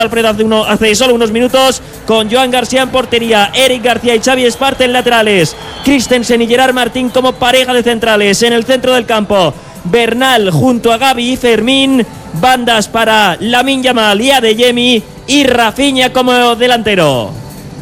Alfredo hace solo unos minutos, con Joan García en portería, Eric García y Xavi Espart en laterales, Christensen y Gerard Martín como pareja de centrales. En el centro del campo, Bernal junto a Gavi y Fermín, bandas para Lamine Yamal y Adeyemi, y Rafinha como delantero.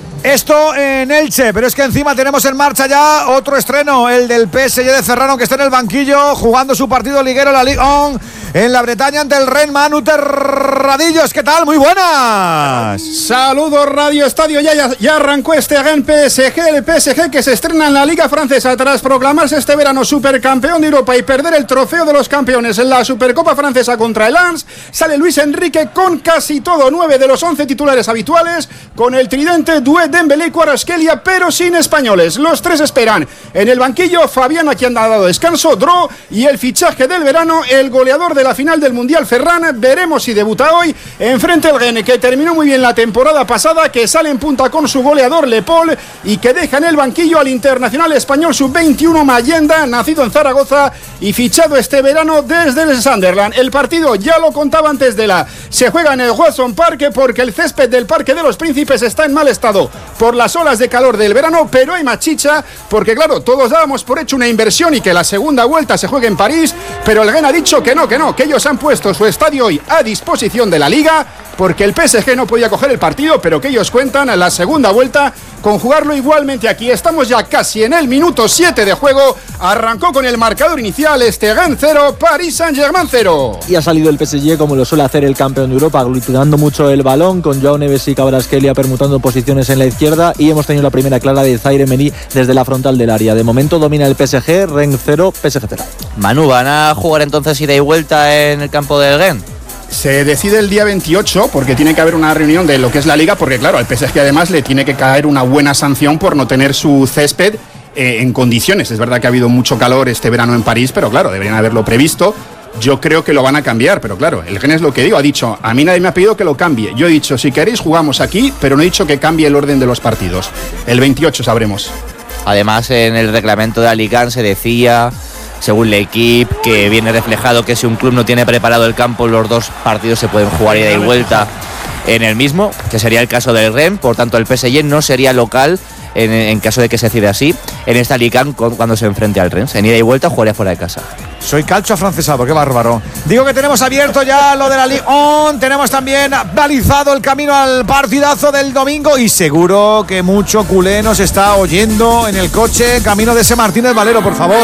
Esto en Elche, pero es que encima tenemos en marcha ya otro estreno, el del PSG de Ferrano, que está en el banquillo jugando su partido liguero, la Ligue 1 en la Bretaña ante el Rennes. Manu Terradillos, ¿qué tal? Muy buenas. Saludos Radio Estadio, ya arrancó este gran PSG, el PSG que se estrena en la Liga Francesa tras proclamarse este verano supercampeón de Europa y perder el trofeo de los campeones en la Supercopa Francesa contra el Lens. Sale Luis Enrique con casi todo, 9 de los 11 titulares habituales, con el tridente Doué, Dembélé y Kvaratskhelia, pero sin españoles. Los tres esperan en el banquillo Fabián, a quien ha dado descanso, Dro, y el fichaje del verano, el goleador de la final del Mundial, Ferran. Veremos si debuta hoy enfrente al Rennes, que terminó muy bien la temporada pasada, que sale en punta con su goleador Le Paul y que deja en el banquillo al internacional español sub-21 Mayenda, nacido en Zaragoza y fichado este verano desde el Sunderland. El partido, ya lo contaba antes se juega en el Watson Park porque el césped del Parque de los Príncipes está en mal estado por las olas de calor del verano, pero hay más chicha porque claro, todos dábamos por hecho una inversión y que la segunda vuelta se juegue en París, pero el Rennes ha dicho que no, que ellos han puesto su estadio hoy a disposición de la Liga porque el PSG no podía coger el partido, pero que ellos cuentan a la segunda vuelta con jugarlo igualmente aquí. Estamos ya casi en el minuto 7 de juego. Arrancó con el marcador inicial Rennes 0, Paris Saint-Germain 0. Y ha salido el PSG como lo suele hacer el campeón de Europa, aglutinando mucho el balón, con Joao Neves y Kvaratskhelia permutando posiciones en la izquierda, y hemos tenido la primera clara de Zaire Emery desde la frontal del área. De momento domina el PSG, Rennes 0, PSG 0. Manu, ¿van a jugar entonces ida y vuelta en el campo del Rennes? Se decide el día 28 porque tiene que haber una reunión de lo que es la Liga, porque claro, al PSG además le tiene que caer una buena sanción por no tener su césped en condiciones. Es verdad que ha habido mucho calor este verano en París, pero claro, deberían haberlo previsto. Yo creo que lo van a cambiar, pero claro, el Rennes, lo que digo, ha dicho, a mí nadie me ha pedido que lo cambie. Yo he dicho, si queréis jugamos aquí, pero no he dicho que cambie el orden de los partidos. El 28 sabremos. Además, en el reglamento de la Liga se decía, según L'Equipe, que viene reflejado que si un club no tiene preparado el campo, los dos partidos se pueden jugar ida y vuelta en el mismo, que sería el caso del Rennes. Por tanto, el PSG no sería local en caso de que se decida así en esta Liga cuando se enfrente al Rennes. En ida y vuelta jugaría fuera de casa. Soy calcho afrancesado, qué bárbaro. Digo que tenemos abierto ya lo de la Ligue 1, tenemos también balizado el camino al partidazo del domingo y seguro que mucho culé nos está oyendo en el coche camino de ese Martínez Valero, por favor.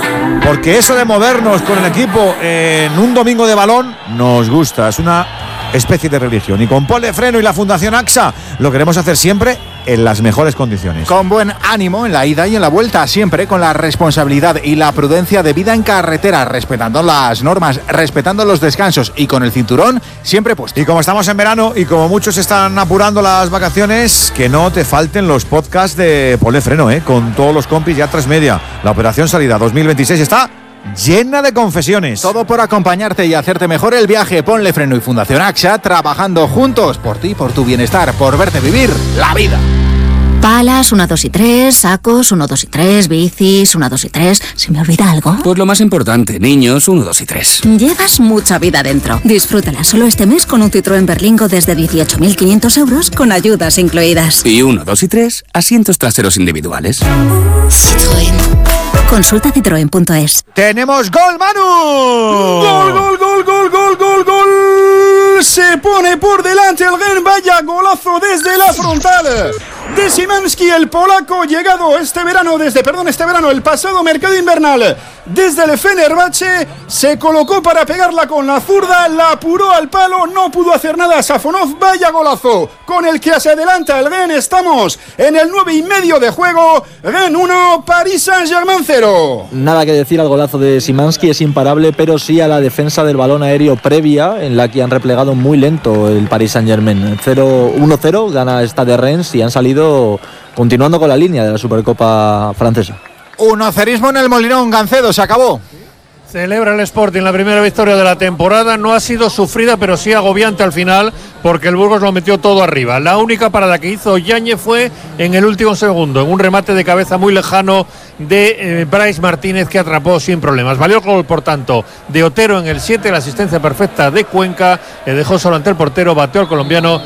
Porque eso de movernos con el equipo en un domingo de balón nos gusta, es una especie de religión. Y con Pol de Freno y la Fundación AXA lo queremos hacer siempre en las mejores condiciones. Con buen ánimo en la ida y en la vuelta, siempre con la responsabilidad y la prudencia de vida en carretera, respetando las normas, respetando los descansos y con el cinturón siempre puesto. Y como estamos en verano y como muchos están apurando las vacaciones, que no te falten los podcasts de Pol de Freno, con todos los compis ya 3:30. La operación salida 2026 está llena de confesiones. Todo por acompañarte y hacerte mejor el viaje. Ponle Freno y Fundación AXA trabajando juntos por ti, por tu bienestar, por verte vivir la vida. Palas, 1, 2 y 3, sacos, 1, 2 y 3, bicis, 1, 2 y 3. ¿Se me olvida algo? Pues lo más importante, niños, 1, 2 y 3. Llevas mucha vida dentro. Disfrútala solo este mes con un Citroën Berlingo desde 18.500 euros con ayudas incluidas. Y 1, 2 y 3, asientos traseros individuales. Citroën. Consulta citroen.es. ¡Tenemos gol, Manu! ¡Gol, gol, gol, gol, gol, gol, gol! Se pone por delante el Rennes, vaya golazo desde la frontal de Szymański, el polaco, llegado este verano, el pasado mercado invernal, desde el Fenerbahce, se colocó para pegarla con la zurda, la apuró al palo, no pudo hacer nada Safonov, vaya golazo, con el que se adelanta el Rennes. Estamos en el 9:30 de juego, Rennes 1, Paris Saint-Germain 0. Nada que decir al golazo de Szymański, es imparable, pero sí a la defensa del balón aéreo previa, en la que han replegado muy lento el Paris Saint-Germain. 1-0, gana esta de Rennes y han salido continuando con la línea de la Supercopa francesa. 1-0 en el Molinón, Gancedo, se acabó. Celebra el Sporting la primera victoria de la temporada. No ha sido sufrida, pero sí agobiante al final, porque el Burgos lo metió todo arriba. La única parada que hizo Yáñez fue en el último segundo, en un remate de cabeza muy lejano de Brais Martínez, que atrapó sin problemas. Valió el gol, por tanto, de Otero en el 7, la asistencia perfecta de Cuenca, le dejó solo ante el portero, bateó al colombiano